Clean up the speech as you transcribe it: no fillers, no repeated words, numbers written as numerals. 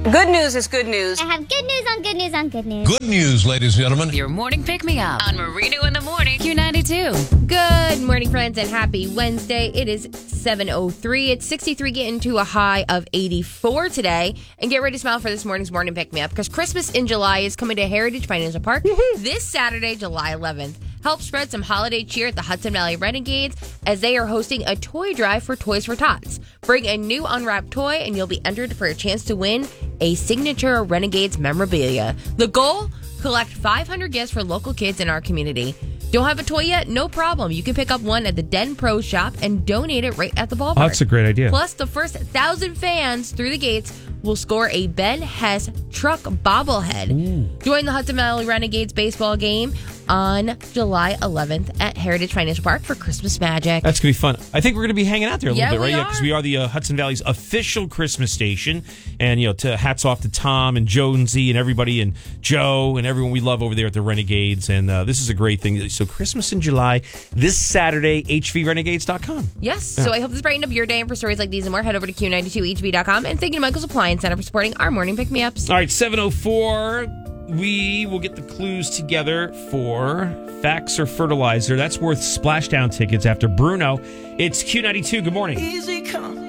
Good news is good news. I have good news on good news on good news. Good news, ladies and gentlemen. Your morning pick-me-up on Marino in the Morning, Q92. Good morning, friends, and happy Wednesday. It is 7:03. It's 63, getting to a high of 84 today. And get ready to smile for this morning's morning pick-me-up, because Christmas in July is coming to Heritage Financial Park this Saturday, July 11th. Help spread some holiday cheer at the Hudson Valley Renegades as they are hosting a toy drive for Toys for Tots. Bring a new unwrapped toy and you'll be entered for a chance to win a signature Renegades memorabilia. The goal? Collect 500 gifts for local kids in our community. Don't have a toy yet? No problem. You can pick up one at the Den Pro shop and donate it right at the ballpark. Oh, that's a great idea. Plus, the first 1,000 fans through the gates will score a Ben Hess truck bobblehead. Ooh. Join the Hudson Valley Renegades baseball game on July 11th at Heritage Financial Park for Christmas magic. That's going to be fun. I think we're going to be hanging out there a little bit, right? Yeah, because we are the Hudson Valley's official Christmas station. And, hats off to Tom and Jonesy and everybody and Joe and everyone we love over there at the Renegades. And this is a great thing. So Christmas in July, this Saturday, hvrenegades.com. Yes. Yeah. So I hope this brightened up your day. And for stories like these and more, head over to Q92HV.com. And thank you to Michael's Appliance Center for supporting our morning pick-me-ups. All right, 7:04. We will get the clues together for Facts or Fertilizer. That's worth splashdown tickets after Bruno. It's Q92. Good morning. Easy come.